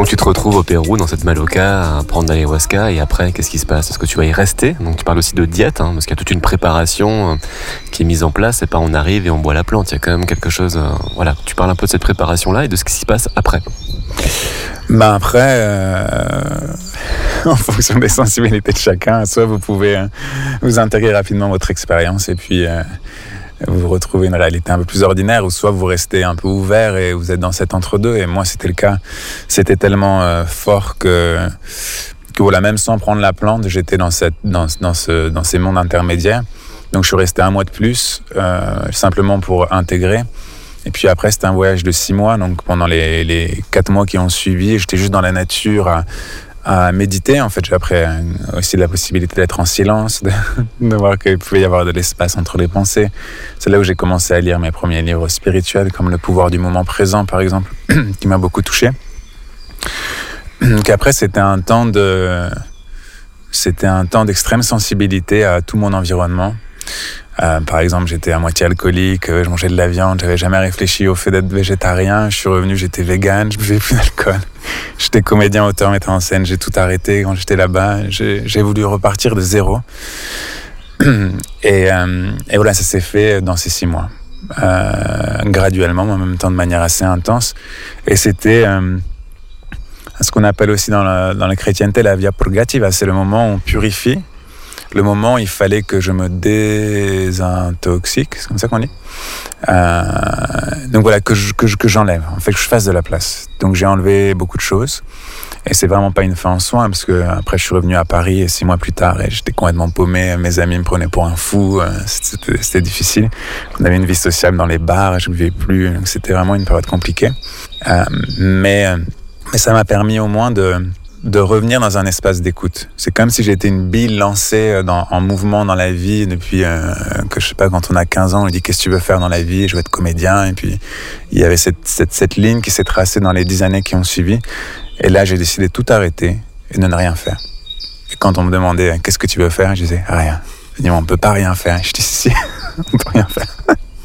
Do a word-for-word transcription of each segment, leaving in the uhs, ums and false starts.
Donc tu te retrouves au Pérou, dans cette Maloca, à prendre de l'ayahuasca, et après, qu'est-ce qui se passe? Est-ce que tu vas y rester? Donc tu parles aussi de diète, hein, parce qu'il y a toute une préparation euh, qui est mise en place, c'est pas on arrive et on boit la plante, il y a quand même quelque chose... Euh, voilà, tu parles un peu de cette préparation-là et de ce qui se passe après. Ben après, euh, en fonction des sensibilités de chacun, soit vous pouvez euh, vous intégrer rapidement à votre expérience et puis euh, vous retrouvez une réalité un peu plus ordinaire, ou soit vous restez un peu ouvert et vous êtes dans cet entre-deux. Et moi, c'était le cas. C'était tellement euh, fort que, que voilà, même sans prendre la plante, j'étais dans, cette, dans, dans, ce, dans ces mondes intermédiaires. Donc je suis resté un mois de plus, euh, simplement pour intégrer. Et puis après, c'était un voyage de six mois. Donc pendant les, les quatre mois qui ont suivi, j'étais juste dans la nature à, à méditer. En fait, j'ai appris aussi la possibilité d'être en silence, de, de voir qu'il pouvait y avoir de l'espace entre les pensées. C'est là où j'ai commencé à lire mes premiers livres spirituels, comme Le pouvoir du moment présent, par exemple, qui m'a beaucoup touché. Donc après, c'était un temps de, c'était un temps d'extrême sensibilité à tout mon environnement. Euh, par exemple, j'étais à moitié alcoolique, euh, je mangeais de la viande, j'avais jamais réfléchi au fait d'être végétarien. Je suis revenu, j'étais vegan, je buvais plus d'alcool. J'étais comédien, auteur, metteur en scène, j'ai tout arrêté quand j'étais là-bas. J'ai, j'ai voulu repartir de zéro. Et, euh, et voilà, ça s'est fait dans ces six mois, euh, graduellement, mais en même temps de manière assez intense. Et c'était euh, ce qu'on appelle aussi dans la, dans la chrétienté la via purgativa. C'est le moment où on purifie. Le moment où il fallait que je me désintoxique, c'est comme ça qu'on dit. Euh, donc voilà, que, je, que, je, que j'enlève, en fait, que je fasse de la place. Donc j'ai enlevé beaucoup de choses. Et c'est vraiment pas une fin en soi, parce que après je suis revenu à Paris, et six mois plus tard, et j'étais complètement paumé. Mes amis me prenaient pour un fou. C'était, c'était difficile. On avait une vie sociale dans les bars, je ne vivais plus. Donc c'était vraiment une période compliquée. Euh, mais, mais ça m'a permis au moins de... de revenir dans un espace d'écoute. C'est comme si j'étais une bille lancée dans, en mouvement dans la vie depuis euh, que je sais pas, quand on a quinze ans, on dit qu'est-ce que tu veux faire dans la vie? Je veux être comédien. Et puis il y avait cette, cette, cette ligne qui s'est tracée dans les dix années qui ont suivi. Et là, j'ai décidé de tout arrêter et de ne rien faire. Et quand on me demandait qu'est-ce que tu veux faire, je disais rien. Je disais on peut pas rien faire. Je dis si, on peut rien faire.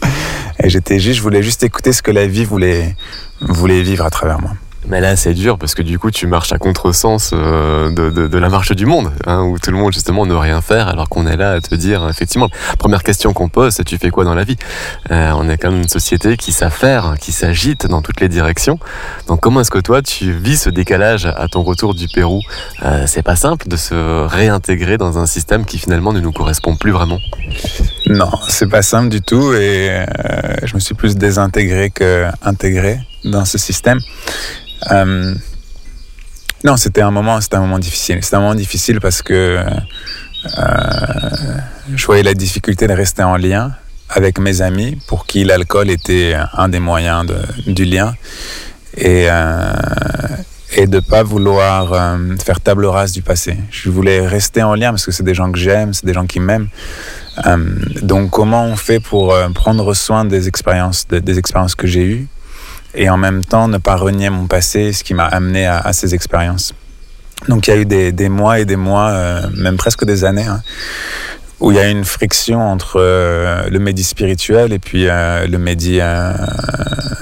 Et j'étais juste, je voulais juste écouter ce que la vie voulait, voulait vivre à travers moi. Mais là, c'est dur parce que du coup, tu marches à contresens euh, de, de, de la marche du monde, hein, où tout le monde, justement, ne rien faire, alors qu'on est là à te dire, effectivement, première question qu'on pose, c'est tu fais quoi dans la vie? euh, On est quand même une société qui s'affaire, qui s'agite dans toutes les directions. Donc, comment est-ce que toi, tu vis ce décalage à ton retour du Pérou? euh, C'est pas simple de se réintégrer dans un système qui, finalement, ne nous correspond plus vraiment. Non, c'est pas simple du tout, et euh, je me suis plus désintégré qu'intégré dans ce système. Euh, non, c'était un moment, c'était un moment difficile. C'était un moment difficile parce que euh, je voyais la difficulté de rester en lien avec mes amis, pour qui l'alcool était un des moyens de, du lien, et, euh, et de pas vouloir euh, faire table rase du passé. Je voulais rester en lien parce que c'est des gens que j'aime, c'est des gens qui m'aiment. Euh, donc, comment on fait pour euh, prendre soin des expériences, de, des expériences que j'ai eues? Et en même temps, ne pas renier mon passé, ce qui m'a amené à, à ces expériences. Donc, il y a eu des, des mois et des mois, euh, même presque des années, hein, où il y a eu une friction entre euh, le médi spirituel et puis euh, le médi euh,